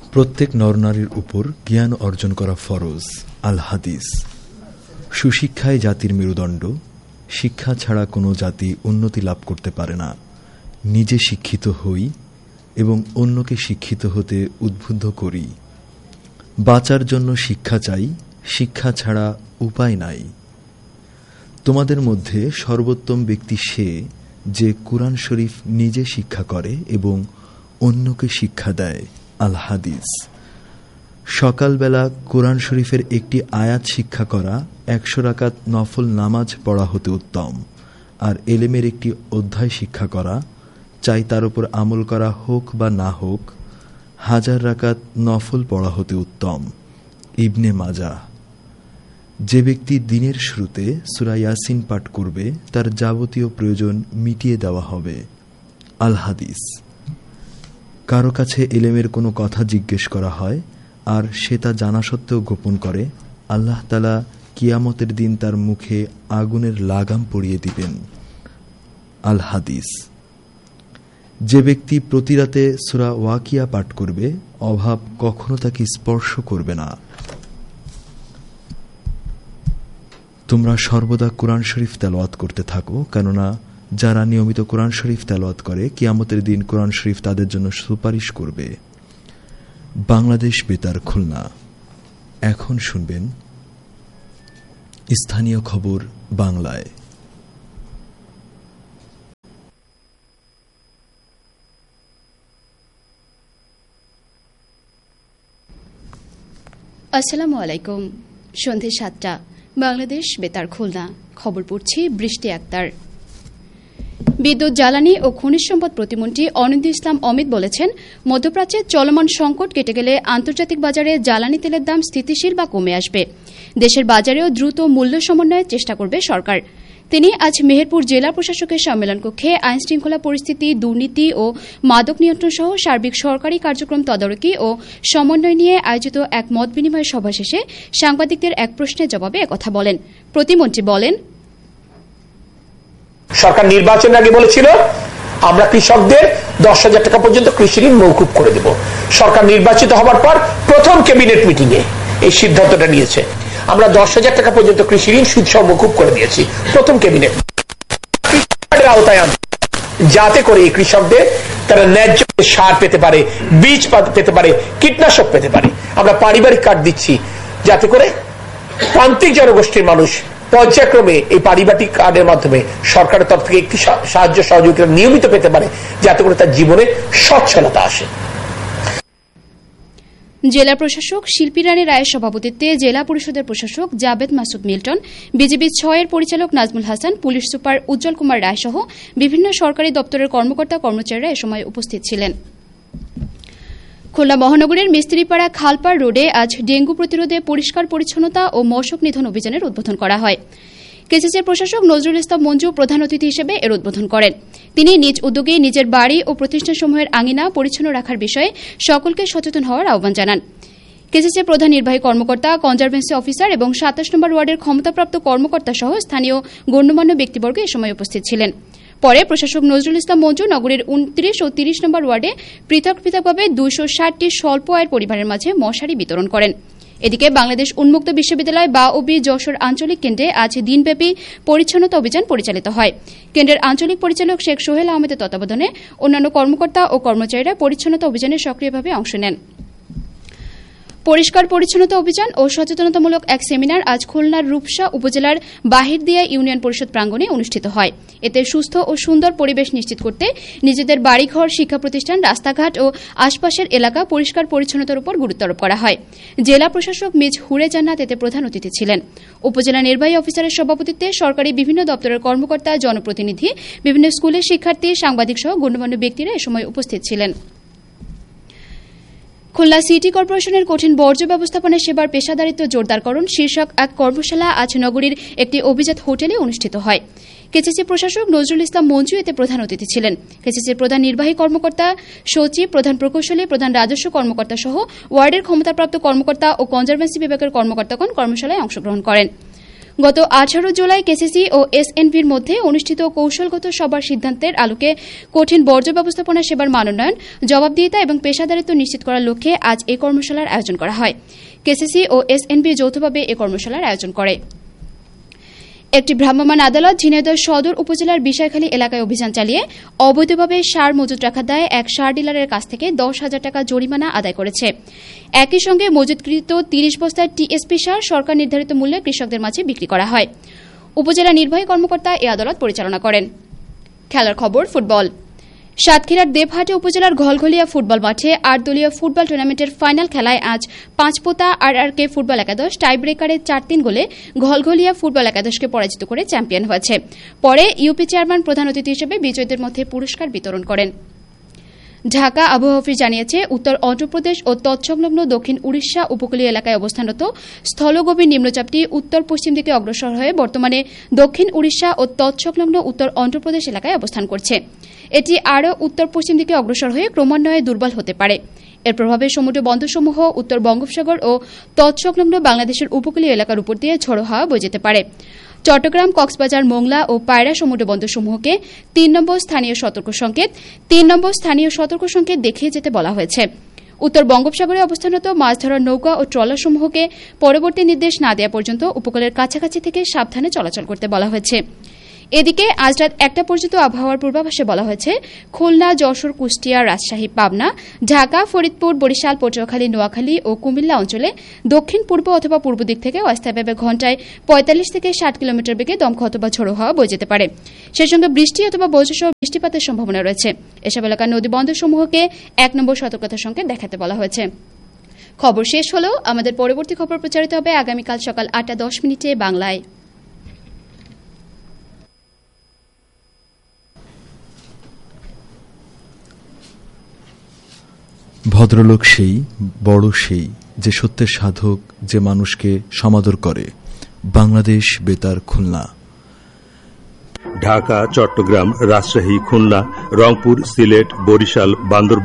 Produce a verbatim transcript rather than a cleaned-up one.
প্রত্যেক নরনারীর উপর জ্ঞান অর্জন করা ফরজ। আল হাদিস। সুশিক্ষায় জাতির মেরুদণ্ড। শিক্ষা ছাড়া কোনো জাতি উন্নতি লাভ করতে পারে না। নিজে শিক্ষিত হই এবং অন্যকে শিক্ষিত হতে উদ্বুদ্ধ করি। বাঁচার জন্য শিক্ষা চাই, শিক্ষা ছাড়া উপায় নাই। তোমাদের মধ্যে সর্বোত্তম ব্যক্তি সে যে কুরআন শরীফ নিজে শিক্ষা করে এবং অন্যকে শিক্ষা দেয়। আল হাদিস। সকালবেলা কোরআন শরীফের একটি আয়াত শিক্ষা করা একশো রাকাত নফল নামাজ পড়া হতে উত্তম, আর এলেমের একটি অধ্যায় শিক্ষা করা, চাই তার উপর আমল করা হোক বা না হোক, হাজার রাকাত নফল পড়া হতে উত্তম। ইবনে মাজাহ। যে ব্যক্তি দিনের শুরুতে সূরা ইয়াসিন পাঠ করবে তার যাবতীয় প্রয়োজন মিটিয়ে দেওয়া হবে। আল হাদিস। কারো কাছে এলেমের কোনো কথা জিজ্ঞেস করা হয় আর সে তা জানা সত্ত্বেও গোপন করে, আল্লাহ তাআলা কিয়ামতের দিন তার মুখে আগুনের লাগাম পরিয়ে দিবেন। আল হাদিস। যে ব্যক্তি প্রতি রাতে সূরা ওয়াকিয়া পাঠ করবে অভাব কখনো তাকে স্পর্শ করবে না। তোমরা সর্বদা কোরআন শরীফ তেলাওয়াত করতে থাকো, কেননা যারা নিয়মিত কোরআন শরীফ তেলাওয়াত করে কিয়ামতের দিন কোরআন শরীফ তাদের জন্য সুপারিশ করবে। বাংলাদেশ বেতার খুলনা। এখন শুনবেন স্থানীয় খবর বাংলায়। আসসালামু আলাইকুম। সন্ধে সাতটা। বাংলাদেশ বেতার খুলনা। খবর পড়ছি বৃষ্টি আক্তার। বিদ্যুৎ, জ্বালানি ও খনিজ সম্পদ প্রতিমন্ত্রী অনিন্দ ইসলাম অমিত বলেছেন, মধ্যপ্রাচ্যে চলমান সংকট কেটে গেলে আন্তর্জাতিক বাজারে জ্বালানি তেলের দাম স্থিতিশীল বা কমে আসবে। দেশের বাজারেও দ্রুত মূল্য সমন্বয়ের চেষ্টা করবে সরকার। তিনি আজ মেহেরপুর জেলা প্রশাসকের সম্মেলন কক্ষে আইন শৃঙ্খলা পরিস্থিতি, দুর্নীতি ও মাদক নিয়ন্ত্রণ সহ সার্বিক সরকারি কার্যক্রম তদারকি ও সমন্বয় নিয়ে আয়োজিত এক মত বিনিময় সভা শেষে সাংবাদিকদের এক প্রশ্নের জবাবে একথা বলেন। প্রতিমন্ত্রী বলেন, সরকার নির্বাচনের আগে বলেছিল আমরা কৃষকদের দশ হাজার টাকা পর্যন্ত কৃষি ঋণ মৌকুব করে দেব। সরকার নির্বাচিত হবার পর প্রথম ক্যাবিনেট মিটিং এ এই সিদ্ধান্তটা নিয়েছে। আমরা দশ হাজার টাকা পর্যন্ত কৃষি ঋণ সুদ সহ মৌকুব করে দিয়েছি প্রথম ক্যাবিনেট আওতায়, যাতে করে এই কৃষকদের তারা ন্যায্য সার পেতে পারে, বীজ পেতে পারে, কীটনাশক পেতে পারে। আমরা পারিবারিক কার্ড দিচ্ছি যাতে করে প্রান্তিক জনগোষ্ঠীর মানুষ পর্যায়ক্রমে এই পারিবারিক কার্ডের মাধ্যমে সরকারের তরফ থেকে একটি সাহায্য সহযোগিতা নিয়মিত পেতে পারে, যাতে করে তার জীবনে সচ্ছলতা আসে। জেলা প্রশাসক শিল্পী রানী রায়ের সভাপতিত্বে জেলা পরিষদের প্রশাসক জাবেদ মাসুদ মিল্টন, বিজিবি ছয়ের পরিচালক নাজমুল হাসান, পুলিশ সুপার উজ্জ্বল কুমার রায় সহ বিভিন্ন সরকারি দপ্তরের কর্মকর্তা কর্মচারীরা এ সময় উপস্থিত ছিলেন। খুলনা মহানগরের মিস্ত্রিপাড়া খালপাড় রোডে আজ ডেঙ্গু প্রতিরোধে পরিষ্কার পরিচ্ছন্নতা ও মশক নিধন অভিযানের উদ্বোধন করা হয়। কেসিসির প্রশাসক নজরুল ইসলাম মঞ্জু প্রধান অতিথি হিসেবে এর উদ্বোধন করেন। তিনি নিজ উদ্যোগে নিজের বাড়ি ও প্রতিষ্ঠানসমূহের আঙিনা পরিচ্ছন্ন রাখার বিষয়ে সকলকে সচেতন হওয়ার আহ্বান জানান। কেসিসির প্রধান নির্বাহী কর্মকর্তা, কনজারভেন্সি অফিসার এবং সাতাশ নম্বর ওয়ার্ডের ক্ষমতাপ্রাপ্ত কর্মকর্তা সহ স্থানীয় গণ্যমান্য ব্যক্তিবর্গ এ সময় উপস্থিত ছিলেন। পরে প্রশাসক নজরুল ইসলাম মঞ্জু নগরের উনত্রিশ ও তিরিশ নম্বর ওয়ার্ডে পৃথক পৃথকভাবে দুইশো ষাটটি স্বল্প আয়ের পরিবারের মাঝে মশারি বিতরণ করেন। এদিকে বাংলাদেশ উন্মুক্ত বিশ্ববিদ্যালয় বা ও বি যশোর আঞ্চলিক কেন্দ্রে আজ দিনব্যাপী পরিচ্ছন্নতা অভিযান পরিচালিত হয়। কেন্দ্রের আঞ্চলিক পরিচালক শেখ সোহেল আহমেদের তত্ত্বাবধানে অন্যান্য কর্মকর্তা ও কর্মচারীরা পরিচ্ছন্নতা অভিযানে সক্রিয়ভাবে অংশ নেন। পরিষ্কার পরিচ্ছন্নতা অভিযান ও সচেতনতামূলক এক সেমিনার আজ খুলনার রূপসা উপজেলার বাহিরদিয়া ইউনিয়ন পরিষদ প্রাঙ্গণে অনুষ্ঠিত হয়। এতে সুস্থ ও সুন্দর পরিবেশ নিশ্চিত করতে নিজেদের বাড়িঘর, শিক্ষা প্রতিষ্ঠান, রাস্তাঘাট ও আশপাশের এলাকা পরিষ্কার পরিচ্ছন্নতার উপর গুরুত্ব আরোপ করা হয়। জেলা প্রশাসক মিজ হুরে জান্নাত এতে প্রধান অতিথি ছিলেন। উপজেলা নির্বাহী অফিসারের সভাপতিত্বে সরকারি বিভিন্ন দপ্তরের কর্মকর্তা, জনপ্রতিনিধি, বিভিন্ন স্কুলের শিক্ষার্থী, সাংবাদিক সহ গণ্যমান্য ব্যক্তিরা এ সময় উপস্থিত ছিলেন। খুলনা সিটি কর্পোরেশনের কঠিন বর্জ্য ব্যবস্থাপনা সেবার পেশাদারিত্ব জোরদারকরণ শীর্ষক এক কর্মশালা আজ নগরীর একটি অভিজাত হোটেলে অনুষ্ঠিত হয়। কেসিসি প্রশাসক নজরুল ইসলাম মঞ্জু এতে প্রধান অতিথি ছিলেন। কেসিসির প্রধান নির্বাহী কর্মকর্তা, সচিব, প্রধান প্রকৌশলী, প্রধান রাজস্ব কর্মকর্তা সহ ওয়ার্ডের ক্ষমতাপ্রাপ্ত কর্মকর্তা ও কনজারভেন্সি বিভাগের কর্মকর্তাগণ কর্মশালায় অংশগ্রহণ করেন। গত আঠারো জুলাই কেসিসি ও এসএনভির মধ্যে অনুষ্ঠিত কৌশলগত সভার সিদ্ধান্তের আলোকে কঠিন বর্জ্য ব্যবস্থাপনা সেবার মানোন্নয়ন, জবাবদিহিতা এবং পেশাদারিত্ব নিশ্চিত করার লক্ষ্যে আজ এই কর্মশালার আয়োজন করা হয়। কেসিসি ও এসএনভি যৌথভাবে এই কর্মশালার আয়োজন করে। একটি ভ্রাম্যমাণ আদালত ঝিনাইদহ সদর উপজেলার বিষয়খালী এলাকায় অভিযান চালিয়ে অবৈধভাবে সার মজুত রাখার দায়ে এক সার ডিলারের কাছ থেকে দশ হাজার টাকা জরিমানা আদায় করেছে। একই সঙ্গে মজুতকৃত তিরিশ বস্তা টিএসপি সার সরকার নির্ধারিত মূল্যে কৃষকদের মাঝে বিক্রি করা হয়। উপজেলা নির্বাহী কর্মকর্তা এই আদালত পরিচালনা করেন। খেলার খবর ফুটবল। সাতক্ষীরার দেবহাটি উপজেলার ঘলঘলিয়া ফুটবল মাঠে আট দলীয় ফুটবল টুর্নামেন্টের ফাইনাল খেলায় আজ পাঁচপোতা আর আর কে ফুটবল একাদশ টাইব্রেকারে চার তিন গোলে ঘলঘলিয়া ফুটবল একাদশকে পরাজিত করে চ্যাম্পিয়ন হয়েছে। পরে ইউপি চেয়ারম্যান প্রধান অতিথি হিসেবে বিজয়ীদের মধ্যে পুরস্কার বিতরণ করেন। ঢাকা আবহাওয়া অফিস জানিয়েছে, উত্তর অন্ধ্রপ্রদেশ ও তৎসংলগ্ন দক্ষিণ উড়িষ্যা উপকূলীয় এলাকায় অবস্থানরত স্থলগভীর নিম্নচাপটি উত্তর পশ্চিম দিকে অগ্রসর হয়ে বর্তমানে দক্ষিণ উড়িষ্যা ও তৎসংলগ্ন উত্তর অন্ধ্রপ্রদেশ এলাকায় অবস্থান করছে। এটি আরও উত্তর পশ্চিম দিকে অগ্রসর হয়ে ক্রমান্বয়ে দুর্বল হতে পারে। এর প্রভাবে সমুদ্র বন্দরসমূহ উত্তর বঙ্গোপসাগর ও তৎসংলগ্ন বাংলাদেশের উপকূলীয় এলাকার উপর দিয়ে ঝোড়ো হাওয়া বয়ে যেতে পারে। চট্টগ্রাম, কক্সবাজার, মোংলা ও পায়রা সমুদ্র বন্দরসমূহকে তিন নম্বর স্থানীয় সতর্ক সংকেত তিন নম্বর স্থানীয় সতর্ক সংকেত দেখিয়ে যেতে বলা হয়েছে। উত্তর বঙ্গোপসাগরে অবস্থানরত মাছ ধরার নৌকা ও ট্রলারসমূহকে পরবর্তী নির্দেশ না দেওয়া পর্যন্ত উপকূলের কাছাকাছি থেকে সাবধানে চলাচল করতে বলা হয়েছে। এদিকে আজ রাত একটা পর্যন্ত আবহাওয়ার পূর্বাভাসে বলা হয়েছে, খুলনা, যশোর, কুষ্টিয়া, রাজশাহী, পাবনা, ঢাকা, ফরিদপুর, বরিশাল, পটুয়াখালী, নোয়াখালী ও কুমিল্লা অঞ্চলে দক্ষিণ পূর্ব অথবা পূর্ব দিক থেকে অস্থায়ীভাবে ঘণ্টায় পঁয়তাল্লিশ থেকে ষাট কিলোমিটার বেগে দমকা অথবা ঝোড়ো হাওয়া বয়ে যেতে পারে। সেই সঙ্গে বৃষ্টি অথবা বজ্রসহ বৃষ্টিপাতের সম্ভাবনা রয়েছে। এসব এলাকার নদী বন্দরসমূহকে এক নম্বর সতর্কতার সঙ্গে দেখাতে বলা হয়েছে। খবর শেষ হলেও আমাদের পরবর্তী খবর প্রচারিত হবে আগামীকাল সকাল আটটা দশ মিনিটে বাংলায়। ভদ্রলোক সেই, বড় সেই, যে সত্যের সাধক, যে মানুষকে সমাদর করে। বাংলাদেশ বেতার, খুলনা। ঢাকা, চট্টগ্রাম, রাজশাহী, খুলনা, রংপুর, সিলেট, বরিশাল, বান্দরবান